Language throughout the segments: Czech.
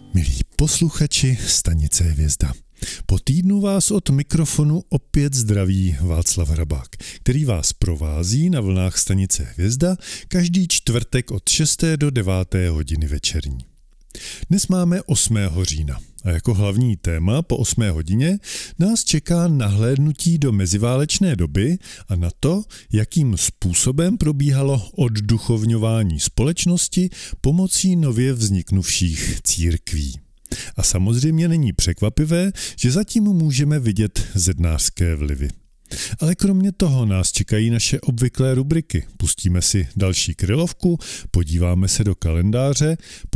Milí posluchači Stanice Hvězda. Po týdnu vás od mikrofonu opět zdraví Václav Hrabák, který vás provází na vlnách Stanice Hvězda každý čtvrtek od 6. do 9. hodiny večerní. Dnes máme 8. října a jako hlavní téma po 8. hodině nás čeká nahlédnutí do meziválečné doby a na to, jakým způsobem probíhalo odduchovňování společnosti pomocí nově vzniknuvších církví. A samozřejmě není překvapivé, že zatím můžeme vidět zednářské vlivy. Ale kromě toho nás čekají naše obvyklé rubriky. Pustíme si další krylovku, podíváme se do kalendáře,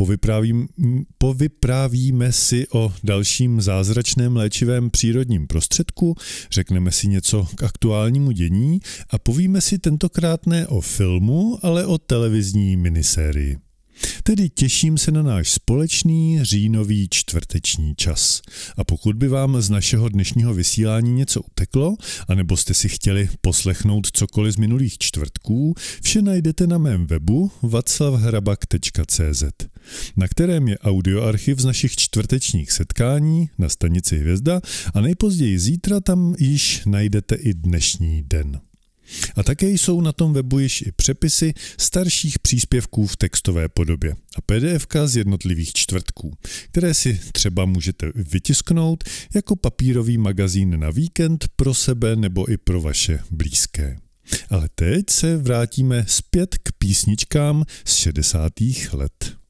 povyprávíme si o dalším zázračném léčivém přírodním prostředku, řekneme si něco k aktuálnímu dění a povíme si tentokrát ne o filmu, ale o televizní minisérii. Tedy těším se na náš společný říjnový čtvrteční čas. A pokud by vám z našeho dnešního vysílání něco uteklo, anebo jste si chtěli poslechnout cokoliv z minulých čtvrtků, vše najdete na mém webu vaclavhrabak.cz, na kterém je audioarchiv z našich čtvrtečních setkání na Stanici Hvězda a nejpozději zítra tam již najdete i dnešní den. A také jsou na tom webu již i přepisy starších příspěvků v textové podobě a pdfka z jednotlivých čtvrtků, které si třeba můžete vytisknout jako papírový magazín na víkend pro sebe nebo i pro vaše blízké. Ale teď se vrátíme zpět k písničkám z 60. let.